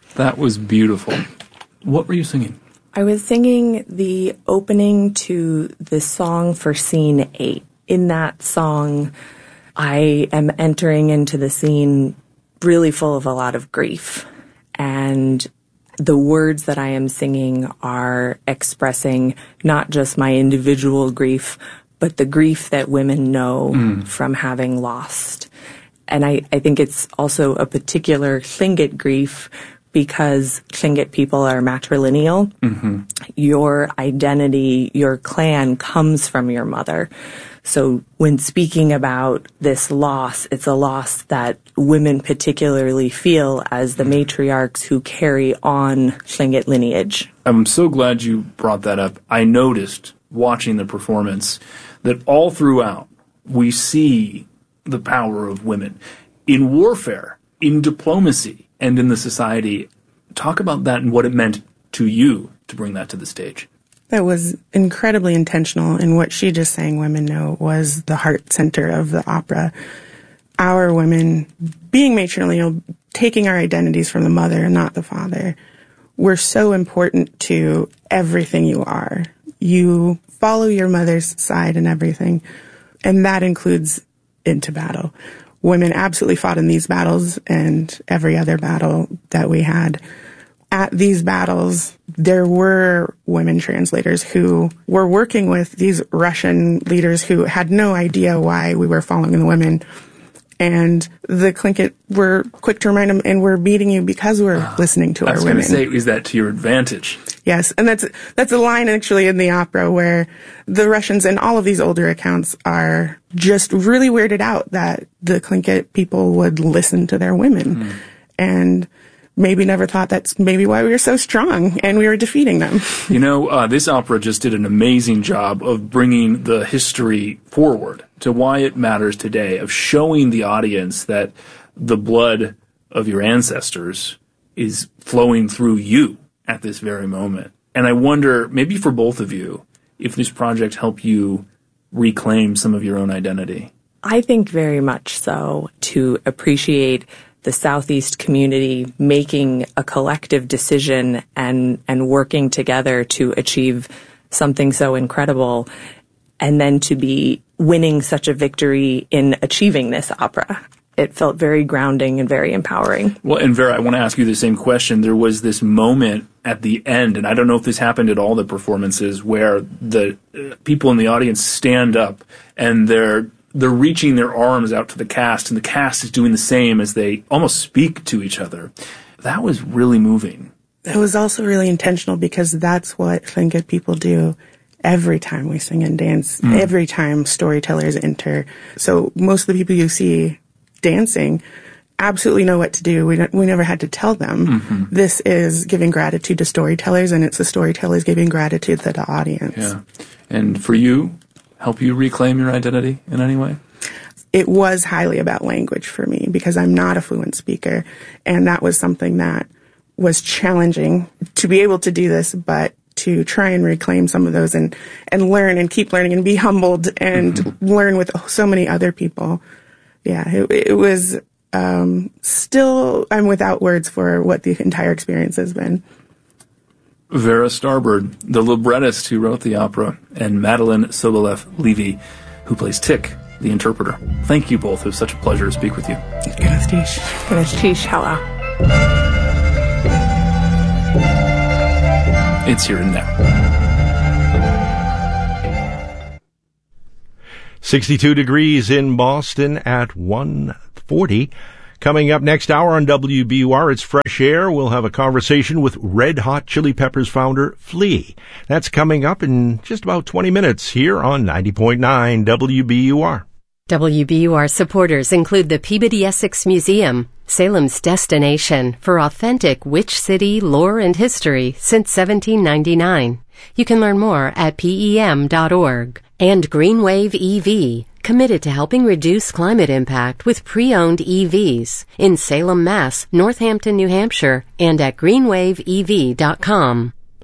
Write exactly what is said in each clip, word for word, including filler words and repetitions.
That was beautiful. What were you singing? I was singing the opening to the song for scene eight. In that song, I am entering into the scene really full of a lot of grief. And the words that I am singing are expressing not just my individual grief, but the grief that women know mm. from having lost. And I, I think it's also a particular Tlingit grief because Tlingit people are matrilineal. Mm-hmm. Your identity, your clan comes from your mother. So when speaking about this loss, it's a loss that women particularly feel as the matriarchs who carry on Tlingit lineage. I'm so glad you brought that up. I noticed watching the performance that all throughout we see the power of women in warfare, in diplomacy, and in the society. Talk about that and what it meant to you to bring that to the stage. That was incredibly intentional, and what she just sang, Women Know, was the heart center of the opera. Our women, being matrilineal, taking our identities from the mother and not the father, were so important to everything you are. You follow your mother's side in everything, and that includes into battle. Women absolutely fought in these battles and every other battle that we had. At these battles, there were women translators who were working with these Russian leaders who had no idea why we were following the women. And the Tlingit were quick to remind them, and we're beating you because we're uh, listening to our women. I was going to say, is that to your advantage? Yes, and that's that's a line actually in the opera where the Russians and all of these older accounts are just really weirded out that the Tlingit people would listen to their women. Mm. And maybe never thought that's maybe why we were so strong and we were defeating them. You know, uh, this opera just did an amazing job of bringing the history forward to why it matters today, of showing the audience that the blood of your ancestors is flowing through you at this very moment. And I wonder, maybe for both of you, if this project helped you reclaim some of your own identity. I think very much so, to appreciate the Southeast community making a collective decision and, and working together to achieve something so incredible, and then to be winning such a victory in achieving this opera. It felt very grounding and very empowering. Well, and Vera, I want to ask you the same question. There was this moment at the end, and I don't know if this happened at all the performances, where the uh, people in the audience stand up and they're they're reaching their arms out to the cast, and the cast is doing the same as they almost speak to each other. That was really moving. It was also really intentional because that's what Tlingit people do every time we sing and dance, mm. every time storytellers enter. So most of the people you see dancing absolutely know what to do. We, we never had to tell them. Mm-hmm. This is giving gratitude to storytellers, and it's the storytellers giving gratitude to the audience. Yeah. And for you, help you reclaim your identity in any way? It was highly about language for me because I'm not a fluent speaker, and that was something that was challenging to be able to do this, but to try and reclaim some of those and, and learn and keep learning and be humbled and mm-hmm. learn with so many other people. Yeah, it, it was um, still, I'm without words for what the entire experience has been. Vera Starbird, the librettist who wrote the opera, and Madeline Sobolev-Levy, who plays Tick, the interpreter. Thank you both. It was such a pleasure to speak with you. Ganastish. Ganastish, hello. It's Here and Now. sixty-two degrees in Boston at one forty. Coming up next hour on W B U R, it's Fresh Air. We'll have a conversation with Red Hot Chili Peppers founder Flea. That's coming up in just about twenty minutes here on ninety point nine W B U R. W B U R supporters include the Peabody Essex Museum, Salem's destination for authentic Witch City lore and history since seventeen ninety-nine. You can learn more at P E M dot org. And Greenwave E V, committed to helping reduce climate impact with pre-owned E Vs in Salem, Mass, Northampton, New Hampshire, and at greenwave e v dot com.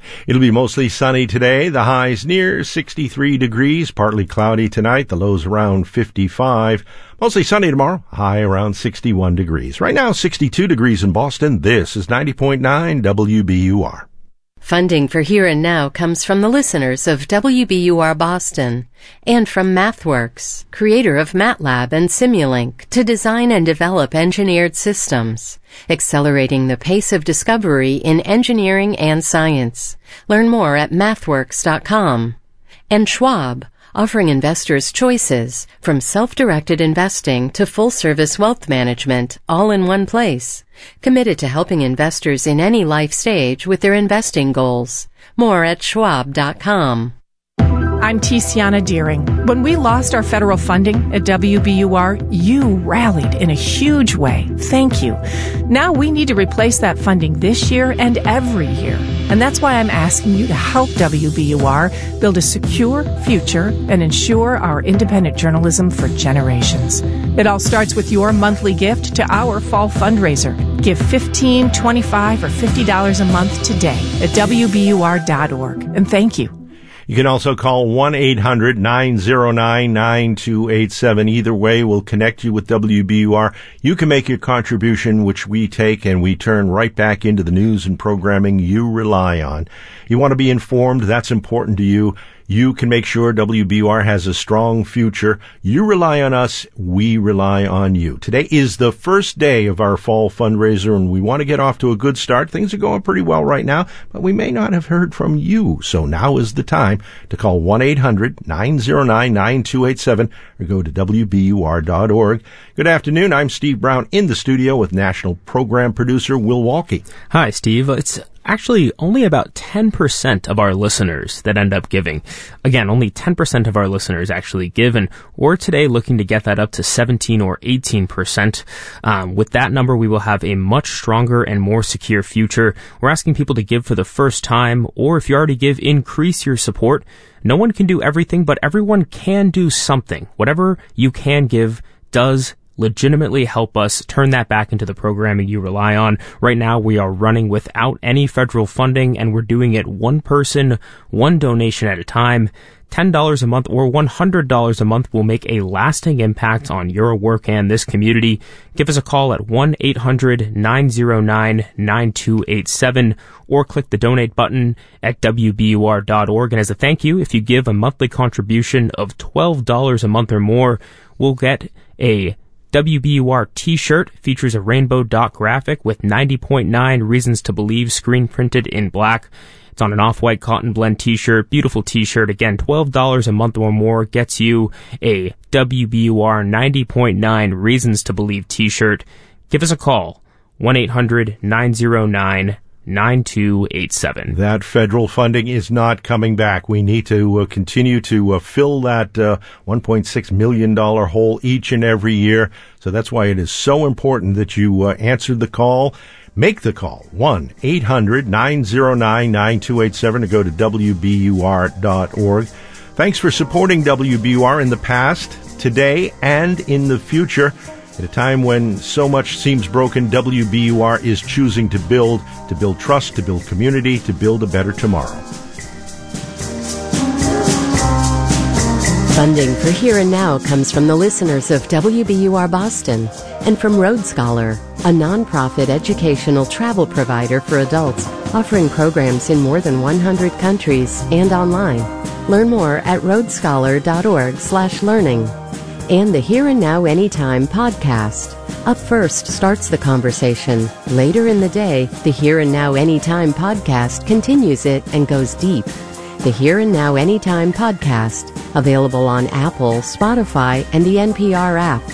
It'll be mostly sunny today. The high's near sixty-three degrees, partly cloudy tonight. The low's around fifty-five. Mostly sunny tomorrow, high around sixty-one degrees. Right now, sixty-two degrees in Boston. This is ninety point nine W B U R. Funding for Here and Now comes from the listeners of W B U R Boston and from MathWorks, creator of MATLAB and Simulink, to design and develop engineered systems, accelerating the pace of discovery in engineering and science. Learn more at mathworks dot com. And Schwab, offering investors choices from self-directed investing to full-service wealth management, all in one place. Committed to helping investors in any life stage with their investing goals. More at schwab dot com. I'm Tiziana Deering. When we lost our federal funding at W B U R, you rallied in a huge way. Thank you. Now we need to replace that funding this year and every year. And that's why I'm asking you to help W B U R build a secure future and ensure our independent journalism for generations. It all starts with your monthly gift to our fall fundraiser. Give fifteen dollars, twenty-five dollars, or fifty dollars a month today at W B U R dot org. And thank you. You can also call one eight hundred nine oh nine nine two eight seven. Either way, we'll connect you with W B U R. You can make your contribution, which we take and we turn right back into the news and programming you rely on. You want to be informed. That's important to you. You can make sure W B U R has a strong future. You rely on us. We rely on you. Today is the first day of our fall fundraiser, and we want to get off to a good start. Things are going pretty well right now, but we may not have heard from you. So now is the time to call one eight hundred nine oh nine nine two eight seven or go to W B U R dot org. Good afternoon. I'm Steve Brown in the studio with national program producer Will Walke. Hi, Steve. It's actually only about ten percent of our listeners that end up giving. Again, only ten percent of our listeners actually give, and we're today looking to get that up to seventeen or eighteen percent. Um, with that number, we will have a much stronger and more secure future. We're asking people to give for the first time, or if you already give, increase your support. No one can do everything, but everyone can do something. Whatever you can give does legitimately help us turn that back into the programming you rely on. Right now, we are running without any federal funding, and we're doing it one person, one donation at a time. ten dollars a month or one hundred dollars a month will make a lasting impact on your work and this community. Give us a call at one eight hundred nine oh nine nine two eight seven or click the donate button at W B U R dot org. And as a thank you, if you give a monthly contribution of twelve dollars a month or more, we'll get a W B U R t-shirt. Features a rainbow dot graphic with ninety point nine reasons to believe screen printed in black. It's on an off-white cotton blend t-shirt. Beautiful t-shirt. Again, twelve dollars a month or more gets you a W B U R ninety point nine reasons to believe t-shirt. Give us a call. one eight hundred nine oh nine nine two eight seven. That federal funding is not coming back. We need to uh, continue to uh, fill that uh, one point six million dollars hole each and every year. So that's why it is so important that you uh, answer the call. Make the call, one eight hundred nine oh nine nine two eight seven, or go to W B U R dot org. Thanks for supporting W B U R in the past, today, and in the future. At a time when so much seems broken, W B U R is choosing to build, to build trust, to build community, to build a better tomorrow. Funding for Here and Now comes from the listeners of W B U R Boston and from Road Scholar, a nonprofit educational travel provider for adults offering programs in more than one hundred countries and online. Learn more at road scholar dot org slash learning. And the Here and Now Anytime podcast. Up first starts the conversation. Later in the day, the Here and Now Anytime podcast continues it and goes deep. The Here and Now Anytime podcast, available on Apple, Spotify, and the N P R app.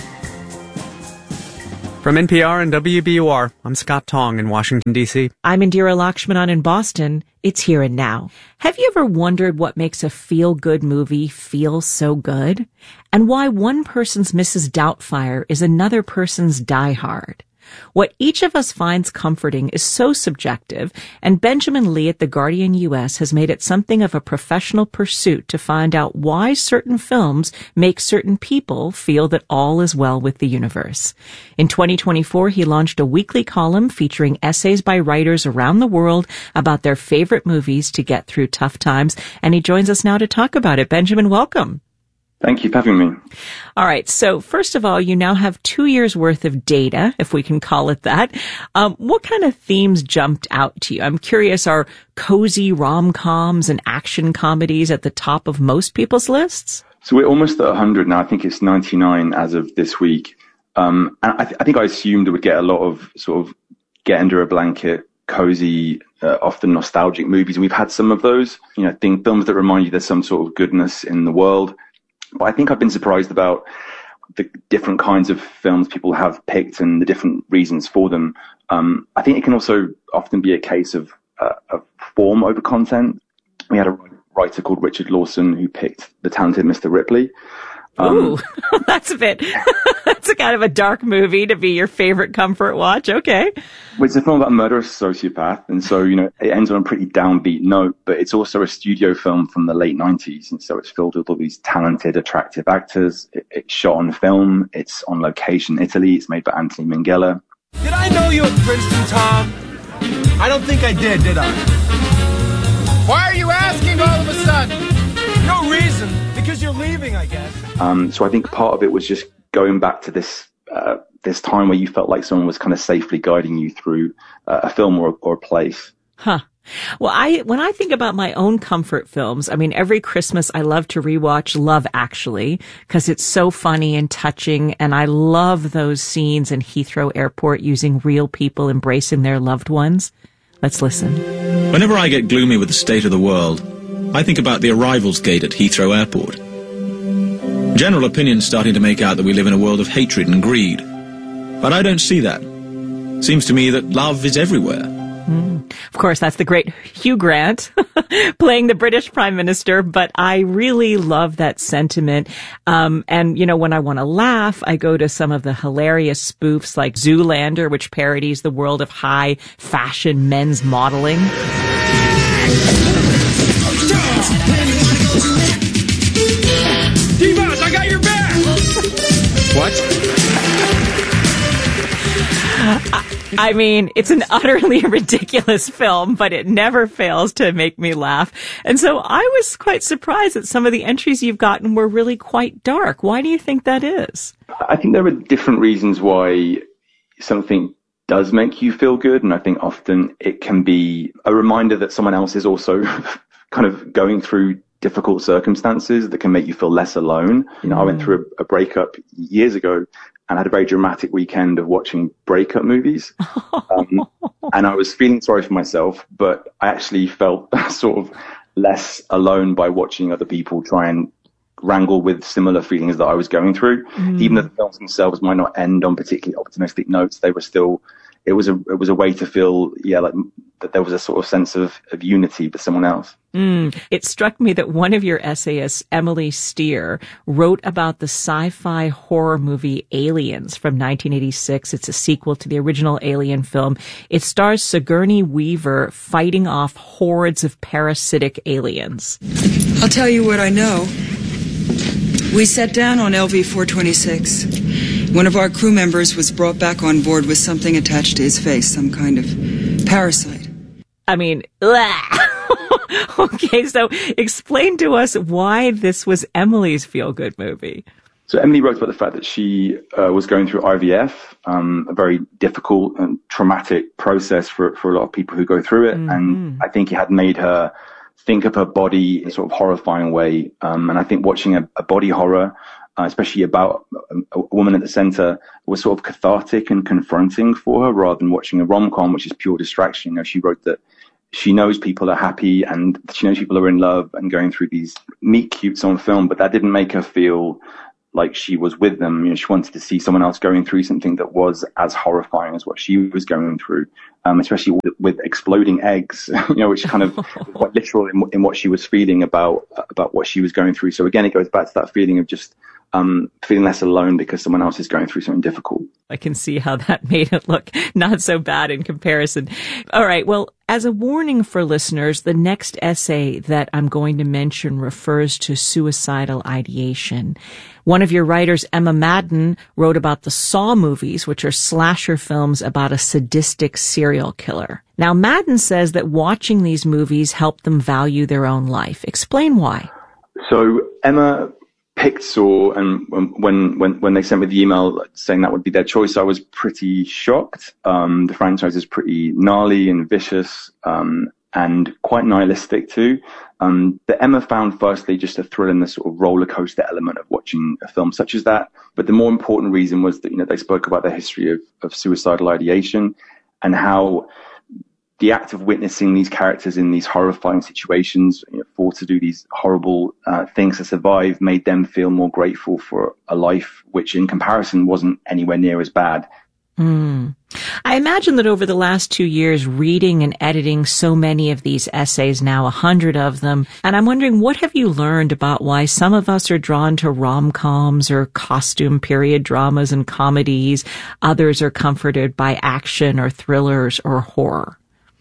From N P R and W B U R, I'm Scott Tong in Washington, D C I'm Indira Lakshmanan in Boston. It's Here and Now. Have you ever wondered what makes a feel-good movie feel so good? And why one person's Missus Doubtfire is another person's Die Hard? What each of us finds comforting is so subjective, and Benjamin Lee at The Guardian U S has made it something of a professional pursuit to find out why certain films make certain people feel that all is well with the universe. In twenty twenty-four, he launched a weekly column featuring essays by writers around the world about their favorite movies to get through tough times, and he joins us now to talk about it. Benjamin, welcome. Thank you for having me. All right. So first of all, you now have two years worth of data, if we can call it that. Um, what kind of themes jumped out to you? I'm curious, are cozy rom-coms and action comedies at the top of most people's lists? So we're almost at one hundred now. I think it's ninety-nine as of this week. Um, and I, th- I think I assumed it would get a lot of sort of get under a blanket, cozy, uh, often nostalgic movies. We've had some of those, you know, thing, films that remind you there's some sort of goodness in the world. But I think I've been surprised about the different kinds of films people have picked and the different reasons for them. Um, I think it can also often be a case of, uh, of form over content. We had a writer called Richard Lawson who picked The Talented Mister Ripley. Um, Ooh, that's a bit, that's a kind of a dark movie to be your favorite comfort watch. Okay. Well, it's a film about a murderous sociopath. And so, you know, it ends on a pretty downbeat note, but it's also a studio film from the late nineties. And so it's filled with all these talented, attractive actors. It, it's shot on film. It's on location in Italy. It's made by Anthony Minghella. Did I know you at Princeton, Tom? I don't think I did, did I? Why are you asking all of a sudden? No reason. Because you're leaving, I guess. Um, so I think part of it was just going back to this uh, this time where you felt like someone was kind of safely guiding you through uh, a film or, or a place. Huh. Well, I when I think about my own comfort films, I mean, every Christmas I love to rewatch Love Actually because it's so funny and touching, and I love those scenes in Heathrow Airport using real people embracing their loved ones. Let's listen. Whenever I get gloomy with the state of the world, I think about the arrivals gate at Heathrow Airport. General opinion's starting to make out that we live in a world of hatred and greed. But I don't see that. Seems to me that love is everywhere. Mm. Of course, that's the great Hugh Grant playing the British Prime Minister, but I really love that sentiment. Um, and, you know, when I want to laugh, I go to some of the hilarious spoofs like Zoolander, which parodies the world of high fashion men's modeling. D-Boss, I got your back! What? I mean, it's an utterly ridiculous film, but it never fails to make me laugh. And so I was quite surprised that some of the entries you've gotten were really quite dark. Why do you think that is? I think there are different reasons why something does make you feel good. And I think often it can be a reminder that someone else is also kind of going through difficult circumstances that can make you feel less alone. You know, mm. I went through a, a breakup years ago and had a very dramatic weekend of watching breakup movies. Um, and I was feeling sorry for myself, but I actually felt sort of less alone by watching other people try and wrangle with similar feelings that I was going through. Mm. Even though the films themselves might not end on particularly optimistic notes, they were still, it was a, it was a way to feel, yeah, like that there was a sort of sense of, of unity with someone else. Mm. It struck me that one of your essayists, Emily Steer, wrote about the sci-fi horror movie Aliens from nineteen eighty-six. It's a sequel to the original Alien film. It stars Sigourney Weaver fighting off hordes of parasitic aliens. I'll tell you what I know. We sat down on L V four twenty-six. One of our crew members was brought back on board with something attached to his face, some kind of parasite. I mean, okay, so explain to us why this was Emily's feel-good movie. So Emily wrote about the fact that she uh, was going through I V F, um, a very difficult and traumatic process for, for a lot of people who go through it. Mm-hmm. And I think it had made her think of her body in a sort of horrifying way. Um, and I think watching a, a body horror, uh, especially about a, a woman at the center, was sort of cathartic and confronting for her rather than watching a rom-com, which is pure distraction. You know, she wrote that she knows people are happy and she knows people are in love and going through these meet cutes on film, but that didn't make her feel like she was with them. You know, she wanted to see someone else going through something that was as horrifying as what she was going through, um, especially with, with exploding eggs, you know, which kind of quite literal in, in what she was feeling about, about what she was going through. So again, it goes back to that feeling of just um, feeling less alone because someone else is going through something difficult. I can see how that made it look not so bad in comparison. All right. Well, as a warning for listeners, the next essay that I'm going to mention refers to suicidal ideation. One of your writers, Emma Madden, wrote about the Saw movies, which are slasher films about a sadistic serial killer. Now, Madden says that watching these movies helped them value their own life. Explain why. So Emma picked Saw, and when when when they sent me the email saying that would be their choice, I was pretty shocked. Um, the franchise is pretty gnarly and vicious, um, and quite nihilistic too. Um, but Emma found firstly just a thrill in the sort of roller coaster element of watching a film such as that. But the more important reason was that, you know, they spoke about the history of, of suicidal ideation and how the act of witnessing these characters in these horrifying situations, you know, forced to do these horrible uh, things to survive, made them feel more grateful for a life which in comparison wasn't anywhere near as bad. Mm. I imagine that over the last two years, reading and editing so many of these essays, now a hundred of them, and I'm wondering, what have you learned about why some of us are drawn to rom-coms or costume period dramas and comedies, others are comforted by action or thrillers or horror?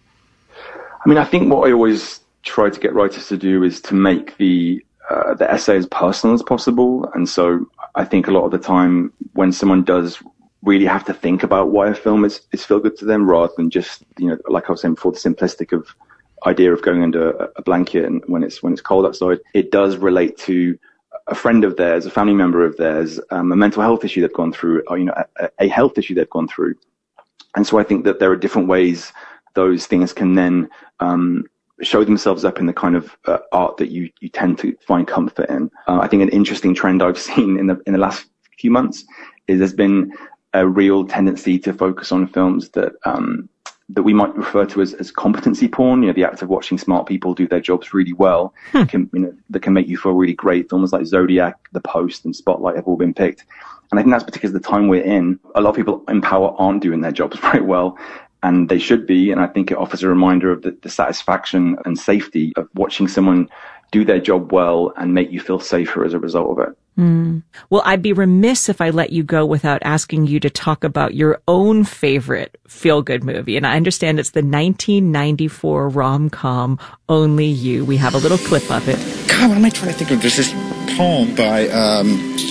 I mean, I think what I always try to get writers to do is to make the uh, the essay as personal as possible. And so I think a lot of the time when someone does really have to think about why a film is, is feel good to them, rather than just, you know, like I was saying before, the simplistic of idea of going under a blanket and when it's when it's cold outside, it does relate to a friend of theirs, a family member of theirs, um, a mental health issue they've gone through, or, you know, a, a health issue they've gone through. And so I think that there are different ways those things can then um, show themselves up in the kind of uh, art that you, you tend to find comfort in. Uh, I think an interesting trend I've seen in the in the last few months is there's been a real tendency to focus on films that um, that we might refer to as, as competency porn. You know, the act of watching smart people do their jobs really well, hmm. can, you know, that can make you feel really great. Films like Zodiac, The Post, and Spotlight have all been picked. And I think that's because the time we're in, a lot of people in power aren't doing their jobs very well. And they should be, and I think it offers a reminder of the, the satisfaction and safety of watching someone do their job well and make you feel safer as a result of it. Mm. Well, I'd be remiss if I let you go without asking you to talk about your own favorite feel-good movie. And I understand it's the nineteen ninety-four rom-com Only You. We have a little clip of it. God, what am I trying to think of? There's this poem by um,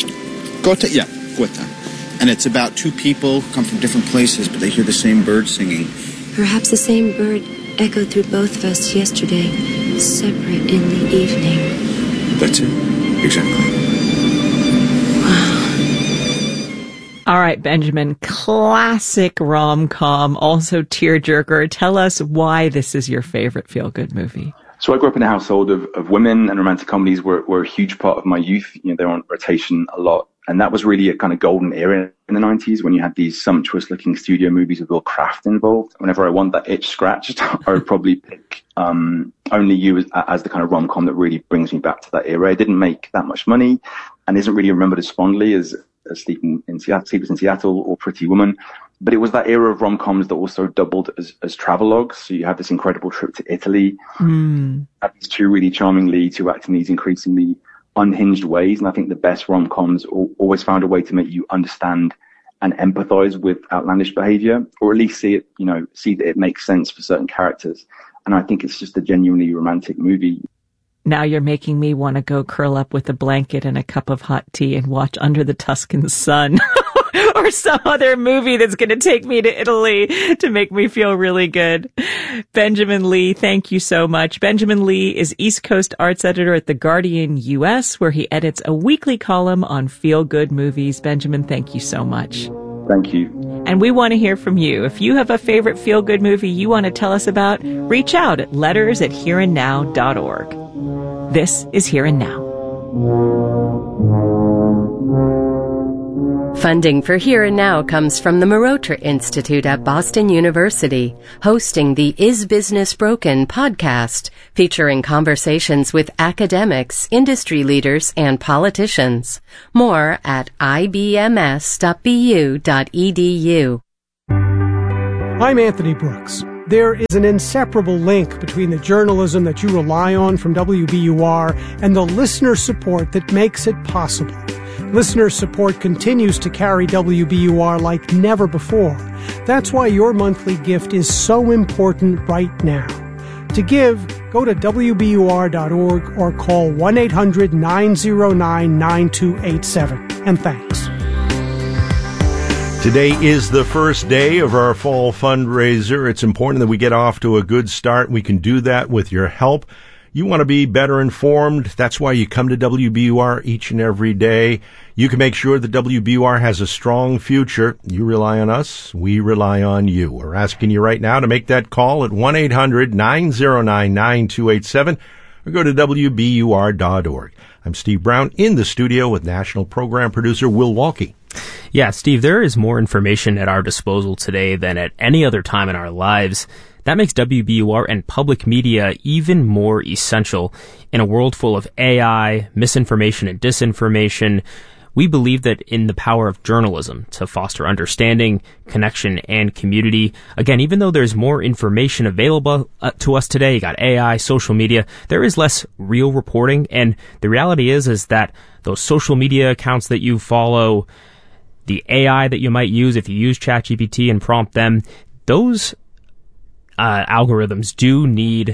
Goethe. Yeah, Goethe. And it's about two people who come from different places, but they hear the same bird singing. Perhaps the same bird echoed through both of us yesterday, separate in the evening. That's it. Exactly. Wow. All right, Benjamin, classic rom-com, also tearjerker. Tell us why this is your favorite feel-good movie. So I grew up in a household of, of women, and romantic comedies were, were a huge part of my youth. You know, they were on rotation a lot. And that was really a kind of golden era in the nineties when you had these sumptuous looking studio movies with real craft involved. Whenever I want that itch scratched, I would probably pick um, Only You as, as the kind of rom-com that really brings me back to that era. It didn't make that much money and isn't really remembered as fondly as, as Sleeping in Seattle, Sleepless in Seattle or Pretty Woman. But it was that era of rom-coms that also doubled as, as travelogues. So you had this incredible trip to Italy, mm. had these two really charming leads who act in these increasingly unhinged ways. And I think the best rom-coms always found a way to make you understand and empathize with outlandish behavior, or at least see it, you know, see that it makes sense for certain characters. And I think it's just a genuinely romantic movie. Now you're making me want to go curl up with a blanket and a cup of hot tea and watch Under the Tuscan Sun or some other movie that's going to take me to Italy to make me feel really good. Benjamin Lee, thank you so much. Benjamin Lee is East Coast arts editor at The Guardian U S, where he edits a weekly column on feel-good movies. Benjamin, thank you so much. Thank you. And we want to hear from you. If you have a favorite feel-good movie you want to tell us about, reach out at letters at here and now dot org. This is Here and Now. Funding for Here and Now comes from the Marotra Institute at Boston University, hosting the Is Business Broken podcast, featuring conversations with academics, industry leaders, and politicians. More at I B M S dot B U dot E D U. I'm Anthony Brooks. There is an inseparable link between the journalism that you rely on from W B U R and the listener support that makes it possible. Listener support continues to carry W B U R like never before. That's why your monthly gift is so important right now. To give, go to W B U R dot org or call one eight hundred nine oh nine nine two eight seven. And thanks. Today is the first day of our fall fundraiser. It's important that we get off to a good start. We can do that with your help. You want to be better informed. That's why you come to W B U R each and every day. You can make sure that W B U R has a strong future. You rely on us. We rely on you. We're asking you right now to make that call at one eight hundred nine oh nine nine two eight seven or go to W B U R dot org. I'm Steve Brown in the studio with National Program Producer Will Walke. Yeah, Steve, there is more information at our disposal today than at any other time in our lives. That makes W B U R and public media even more essential in a world full of A I, misinformation, and disinformation. We believe that in the power of journalism to foster understanding, connection, and community. Again, even though there's more information available uh, to us today, you got A I, social media, there is less real reporting. And the reality is, is that those social media accounts that you follow, the A I that you might use if you use ChatGPT and prompt them, those uh, algorithms do need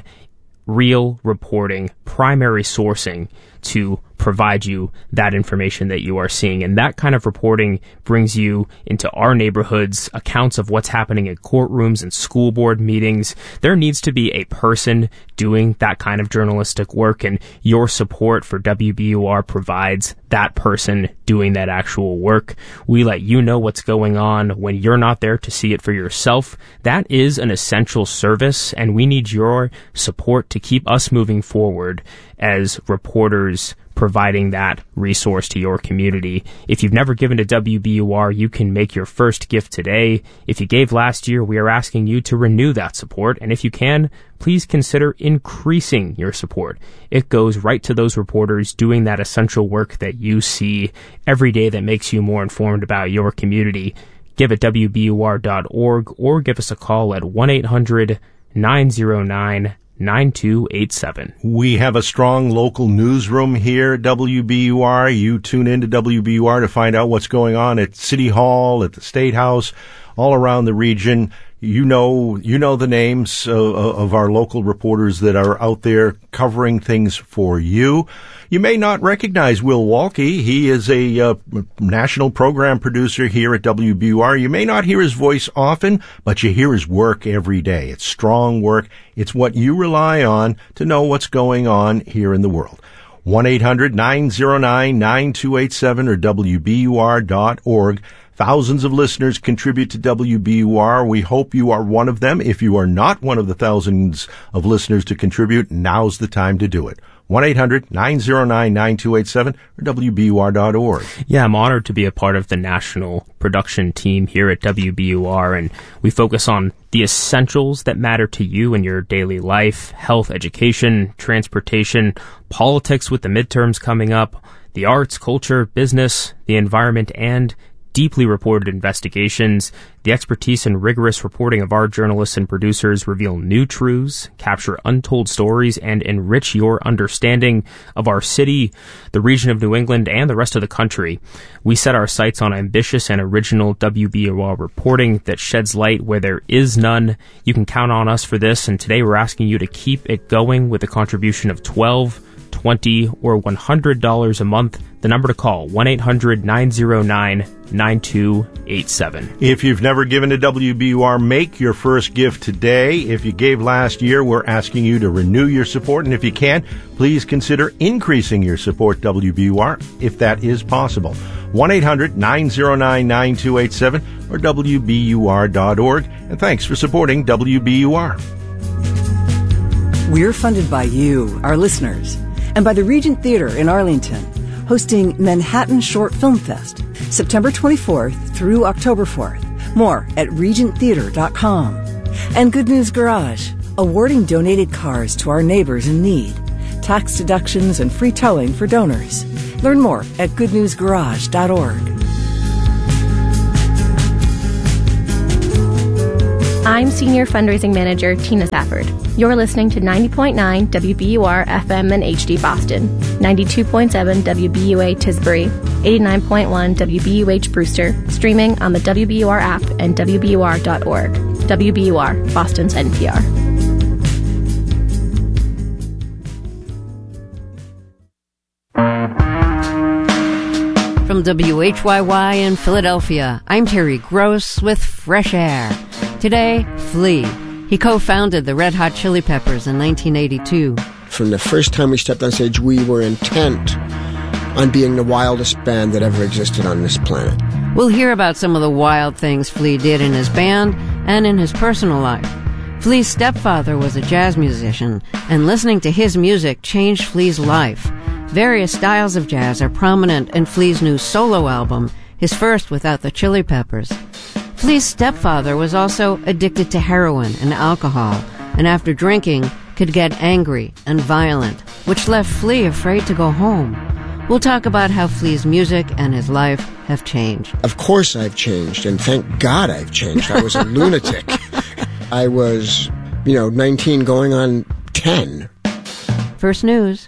real reporting, primary sourcing to provide you that information that you are seeing. And that kind of reporting brings you into our neighborhoods, accounts of what's happening in courtrooms and school board meetings. There needs to be a person doing that kind of journalistic work, and your support for W B U R provides that person doing that actual work. We let you know what's going on when you're not there to see it for yourself. That is an essential service, and we need your support to keep us moving forward as reporters providing that resource to your community. If you've never given to W B U R, you can make your first gift today. If you gave last year, we are asking you to renew that support. And if you can, please consider increasing your support. It goes right to those reporters doing that essential work that you see every day that makes you more informed about your community. Give at W B U R dot org or give us a call at one eight hundred nine oh nine nine two eight seven. We have a strong local newsroom here at W B U R. You tune into W B U R to find out what's going on at City Hall, at the State House, all around the region. You know, you know the names of, of our local reporters that are out there covering things for you. You may not recognize Will Walke. He is a uh, national program producer here at W B U R. You may not hear his voice often, but you hear his work every day. It's strong work. It's what you rely on to know what's going on here in the world. one eight hundred nine oh nine nine two eight seven or W B U R dot org. Thousands of listeners contribute to W B U R. We hope you are one of them. If you are not one of the thousands of listeners to contribute, now's the time to do it. one eight hundred nine oh nine nine two eight seven or W B U R dot org. Yeah, I'm honored to be a part of the national production team here at W B U R, and we focus on the essentials that matter to you in your daily life: health, education, transportation, politics with the midterms coming up, the arts, culture, business, the environment, and deeply reported investigations. The expertise and rigorous reporting of our journalists and producers reveal new truths, capture untold stories, and enrich your understanding of our city, the region of New England, and the rest of the country. We set our sights on ambitious and original W B U R reporting that sheds light where there is none. You can count on us for this, and today we're asking you to keep it going with a contribution of twelve dollars, twenty dollars, or one hundred dollars a month. The number to call, one eight hundred nine oh nine nine two eight seven. If you've never given to W B U R, make your first gift today. If you gave last year, we're asking you to renew your support. And if you can, please consider increasing your support W B U R if that is possible. one eight hundred nine oh nine nine two eight seven or W B U R dot org. And thanks for supporting W B U R. We're funded by you, our listeners, and by the Regent Theater in Arlington, hosting Manhattan Short Film Fest, September twenty-fourth through October fourth. More at regent theater dot com. And Good News Garage, awarding donated cars to our neighbors in need. Tax deductions and free towing for donors. Learn more at good news garage dot org. I'm Senior Fundraising Manager Tina Safford. You're listening to ninety point nine W B U R F M and H D Boston, ninety-two point seven W B U A Tisbury, eighty-nine point one W B U H Brewster, streaming on the W B U R app and W B U R dot org. W B U R, Boston's N P R. From W H Y Y in Philadelphia, I'm Terry Gross with Fresh Air. Today, Flea. He co-founded the Red Hot Chili Peppers in nineteen eighty-two. From the first time we stepped on stage, we were intent on being the wildest band that ever existed on this planet. We'll hear about some of the wild things Flea did in his band and in his personal life. Flea's stepfather was a jazz musician, and listening to his music changed Flea's life. Various styles of jazz are prominent in Flea's new solo album, his first without the Chili Peppers. Flea's stepfather was also addicted to heroin and alcohol, and after drinking, could get angry and violent, which left Flea afraid to go home. We'll talk about how Flea's music and his life have changed. Of course I've changed, and thank God I've changed. I was a lunatic. I was, you know, nineteen going on ten. First News.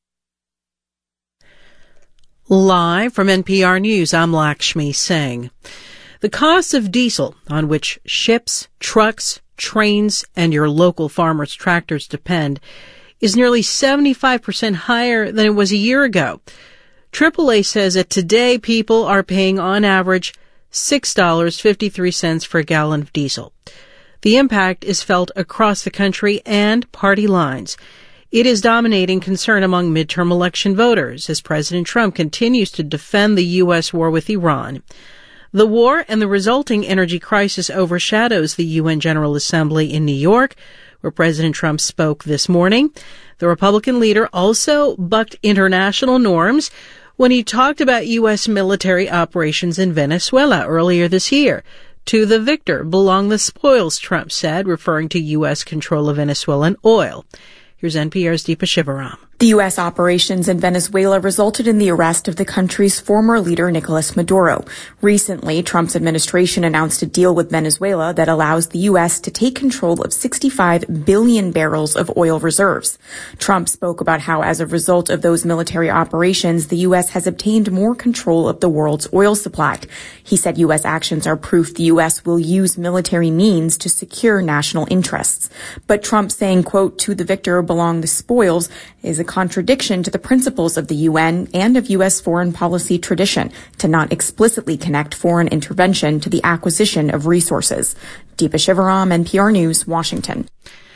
Live from N P R News, I'm Lakshmi Singh. The cost of diesel, on which ships, trucks, trains, and your local farmers' tractors depend, is nearly seventy-five percent higher than it was a year ago. triple A says that today people are paying on average six dollars and fifty-three cents for a gallon of diesel. The impact is felt across the country and party lines. It is dominating concern among midterm election voters as President Trump continues to defend the U S war with Iran. The war and the resulting energy crisis overshadows the U N General Assembly in New York, where President Trump spoke this morning. The Republican leader also bucked international norms when he talked about U S military operations in Venezuela earlier this year. To the victor belong the spoils, Trump said, referring to U S control of Venezuelan oil. Here's N P R's Deepa Shivaram. The U S operations in Venezuela resulted in the arrest of the country's former leader, Nicolas Maduro. Recently, Trump's administration announced a deal with Venezuela that allows the U S to take control of sixty-five billion barrels of oil reserves. Trump spoke about how, as a result of those military operations, the U S has obtained more control of the world's oil supply. He said U S actions are proof the U S will use military means to secure national interests. But Trump saying, quote, "To the victor belong the spoils," is a contradiction to the principles of the U N and of U S foreign policy tradition to not explicitly connect foreign intervention to the acquisition of resources. Deepa Shivaram, N P R News, Washington.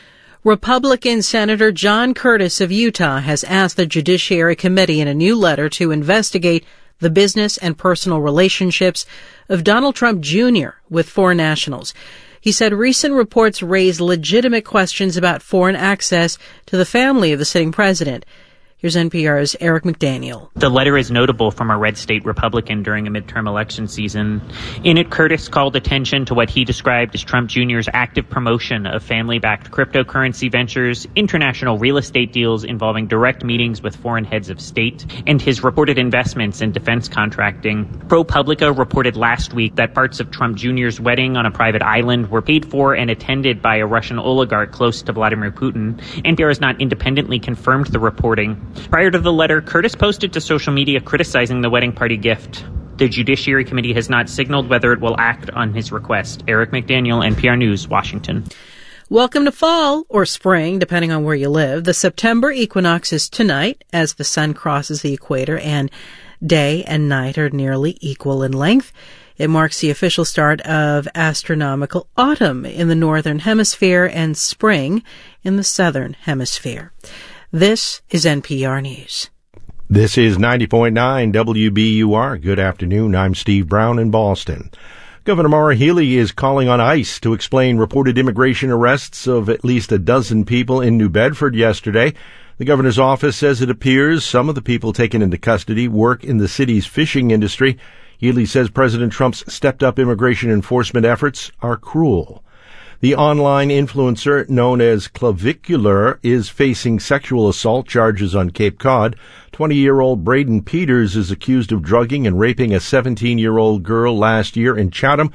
Republican Senator John Curtis of Utah has asked the Judiciary Committee in a new letter to investigate the business and personal relationships of Donald Trump Junior with foreign nationals. He said recent reports raise legitimate questions about foreign access to the family of the sitting president. Here's N P R's Eric McDaniel. The letter is notable from a red state Republican during a midterm election season. In it, Curtis called attention to what he described as Trump Junior's active promotion of family-backed cryptocurrency ventures, international real estate deals involving direct meetings with foreign heads of state, and his reported investments in defense contracting. ProPublica reported last week that parts of Trump Junior's wedding on a private island were paid for and attended by a Russian oligarch close to Vladimir Putin. N P R has not independently confirmed the reporting. Prior to the letter, Curtis posted to social media criticizing the wedding party gift. The Judiciary Committee has not signaled whether it will act on his request. Eric McDaniel, N P R News, Washington. Welcome to fall, or spring, depending on where you live. The September equinox is tonight as the sun crosses the equator and day and night are nearly equal in length. It marks the official start of astronomical autumn in the northern hemisphere and spring in the southern hemisphere. This is N P R News. This is ninety point nine W B U R. Good afternoon. I'm Steve Brown in Boston. Governor Maura Healey is calling on ICE to explain reported immigration arrests of at least a dozen people in New Bedford yesterday. The governor's office says it appears some of the people taken into custody work in the city's fishing industry. Healey says President Trump's stepped-up immigration enforcement efforts are cruel. The online influencer known as Clavicular is facing sexual assault charges on Cape Cod. twenty-year-old Braden Peters is accused of drugging and raping a seventeen-year-old girl last year in Chatham.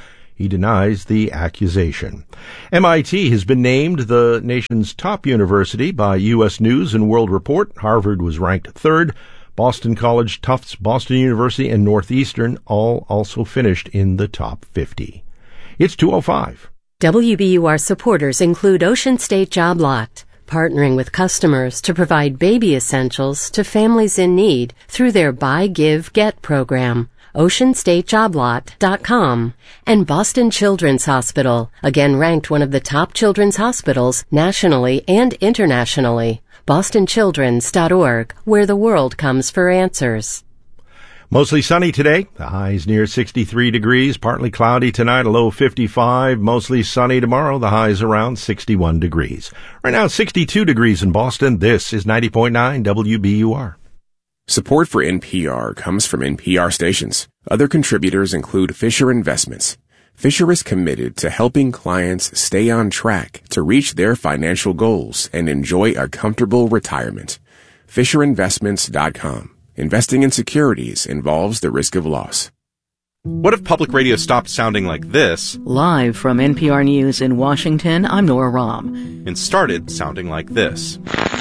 He denies the accusation. M I T has been named the nation's top university by U S News and World Report. Harvard was ranked third. Boston College, Tufts, Boston University, and Northeastern all also finished in the top fifty. It's two oh five. W B U R supporters include Ocean State Job Lot, partnering with customers to provide baby essentials to families in need through their Buy, Give, Get program. ocean state job lot dot com, and Boston Children's Hospital, again ranked one of the top children's hospitals nationally and internationally. boston children's dot org, where the world comes for answers. Mostly sunny today. The high's near sixty-three degrees. Partly cloudy tonight, a low fifty-five. Mostly sunny tomorrow. The high's around sixty-one degrees. Right now it's sixty-two degrees in Boston. This is ninety point nine W B U R. Support for N P R comes from N P R stations. Other contributors include Fisher Investments. Fisher is committed to helping clients stay on track to reach their financial goals and enjoy a comfortable retirement. Fisher Investments dot com. Investing in securities involves the risk of loss. What if public radio stopped sounding like this? Live from N P R News in Washington, I'm Nora Rahm. And started sounding like this.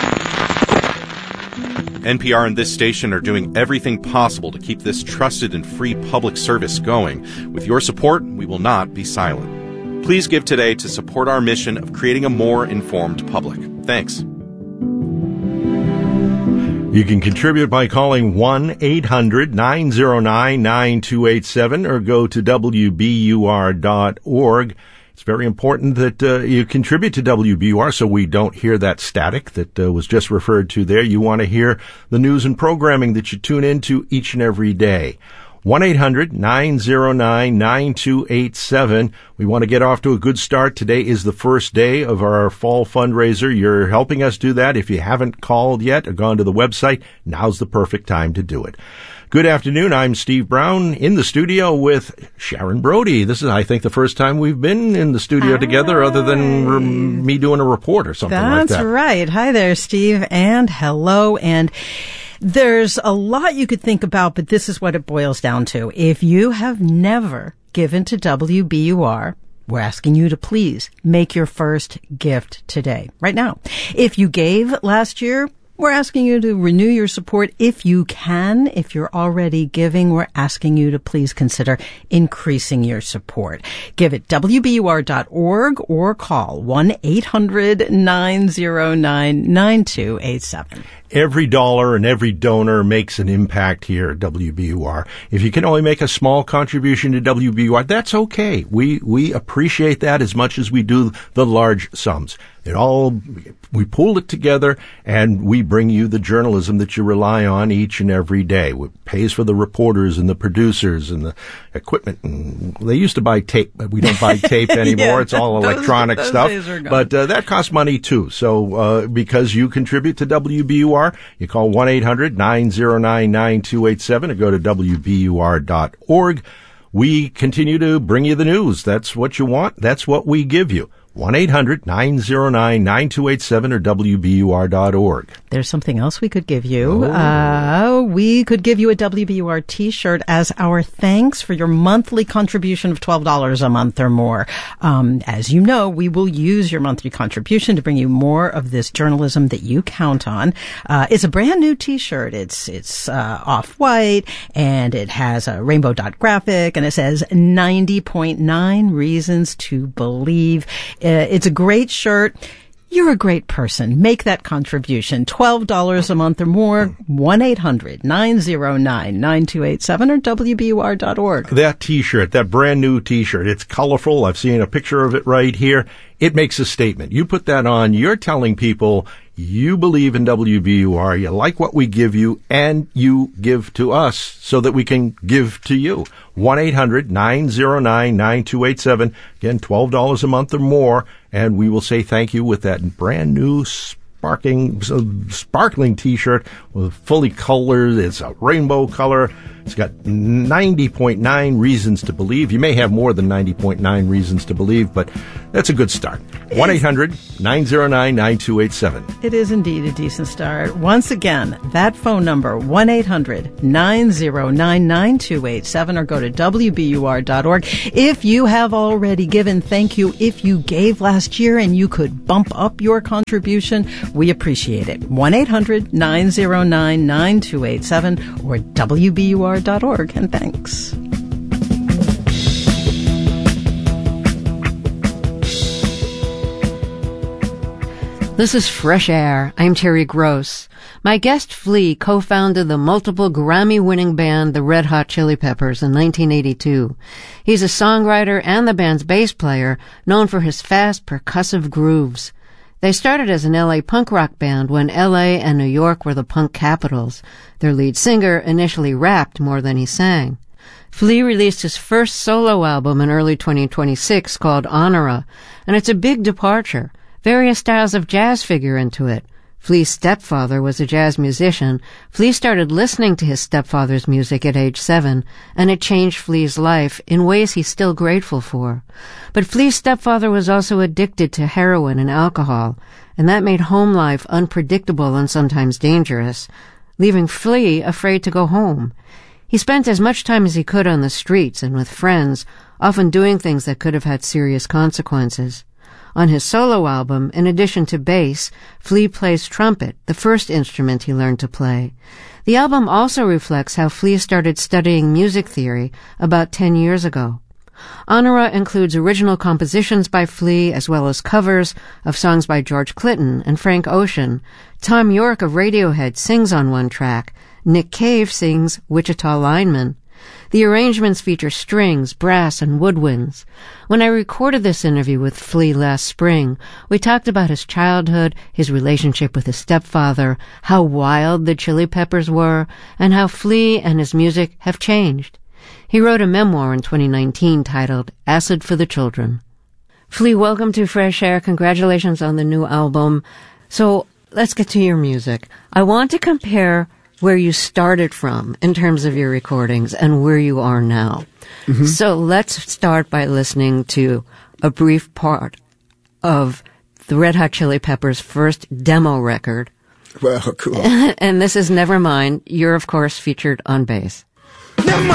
N P R and this station are doing everything possible to keep this trusted and free public service going. With your support, we will not be silent. Please give today to support our mission of creating a more informed public. Thanks. You can contribute by calling one eight hundred nine oh nine nine two eight seven or go to W B U R dot org. It's very important that uh, you contribute to W B U R so we don't hear that static that uh, was just referred to there. You want to hear the news and programming that you tune into each and every day. one eight hundred nine oh nine nine two eight seven. We want to get off to a good start. Today is the first day of our fall fundraiser. You're helping us do that. If you haven't called yet or gone to the website, now's the perfect time to do it. Good afternoon. I'm Steve Brown in the studio with Sharon Brody. This is, I think, the first time we've been in the studio Hi. together other than re- me doing a report or something That's like that. That's right. Hi there, Steve, and hello. And there's a lot you could think about, but this is what it boils down to. If you have never given to W B U R, we're asking you to please make your first gift today, right now. If you gave last year, we're asking you to renew your support if you can. If you're already giving, we're asking you to please consider increasing your support. Give at W B U R dot org or call one eight hundred nine oh nine nine two eight seven. Every dollar and every donor makes an impact here at W B U R. If you can only make a small contribution to W B U R, that's okay. We we appreciate that as much as we do the large sums. It all, we pull it together and we bring you the journalism that you rely on each and every day. It pays for the reporters and the producers and the equipment. And they used to buy tape, but we don't buy tape anymore. yeah, it's all electronic those, those stuff. But uh, that costs money too. So uh, because you contribute to W B U R, you call one eight hundred nine oh nine nine two eight seven or go to W B U R dot org. We continue to bring you the news. That's what you want. That's what we give you. one eight hundred nine oh nine nine two eight seven or W B U R dot org. There's something else we could give you. Oh. Uh, we could give you a W B U R t-shirt as our thanks for your monthly contribution of twelve dollars a month or more. Um, as you know, we will use your monthly contribution to bring you more of this journalism that you count on. Uh, it's a brand new t-shirt. It's, it's, uh, off-white and it has a rainbow dot graphic and it says ninety point nine reasons to believe. Uh, it's a great shirt. You're a great person. Make that contribution. twelve dollars a month or more. one eight hundred nine oh nine nine two eight seven or W B U R dot org. That t-shirt, that brand new t-shirt, it's colorful. I've seen a picture of it right here. It makes a statement. You put that on, you're telling people you believe in W B U R, you like what we give you, and you give to us so that we can give to you. one eight hundred nine oh nine nine two eight seven. Again, twelve dollars a month or more, and we will say thank you with that brand new sparkling, sparkling t-shirt with fully colored. It's a rainbow color. It's got ninety point nine reasons to believe. You may have more than ninety point nine reasons to believe, but that's a good start. one eight hundred nine oh nine nine two eight seven. It is indeed a decent start. Once again, that phone number, one eight hundred nine oh nine nine two eight seven, or go to W B U R dot org. If you have already given, thank you. If you gave last year and you could bump up your contribution, we appreciate it. one eight hundred nine oh nine nine two eight seven or W B U R dot org, and thanks. This is Fresh Air. I'm Terry Gross. My guest Flea co-founded the multiple Grammy-winning band the Red Hot Chili Peppers in nineteen eighty-two. He's a songwriter and the band's bass player, known for his fast, percussive grooves. They started as an L A punk rock band when L A and New York were the punk capitals. Their lead singer initially rapped more than he sang. Flea released his first solo album in early twenty twenty-six called Honora, and it's a big departure. Various styles of jazz figure into it. Flea's stepfather was a jazz musician. Flea started listening to his stepfather's music at age seven, and it changed Flea's life in ways he's still grateful for. But Flea's stepfather was also addicted to heroin and alcohol, and that made home life unpredictable and sometimes dangerous, leaving Flea afraid to go home. He spent as much time as he could on the streets and with friends, often doing things that could have had serious consequences. On his solo album, in addition to bass, Flea plays trumpet, the first instrument he learned to play. The album also reflects how Flea started studying music theory about ten years ago. Honora includes original compositions by Flea as well as covers of songs by George Clinton and Frank Ocean. Tom York of Radiohead sings on one track. Nick Cave sings Wichita Lineman. The arrangements feature strings, brass, and woodwinds. When I recorded this interview with Flea last spring, we talked about his childhood, his relationship with his stepfather, how wild the Chili Peppers were, and how Flea and his music have changed. He wrote a memoir in twenty nineteen titled Acid for the Children. Flea, welcome to Fresh Air. Congratulations on the new album. So let's get to your music. I want to compare where you started from in terms of your recordings and where you are now. Mm-hmm. So let's start by listening to a brief part of the Red Hot Chili Peppers' first demo record. Well, cool. And this is Nevermind. You're, of course, featured on bass. Never mind.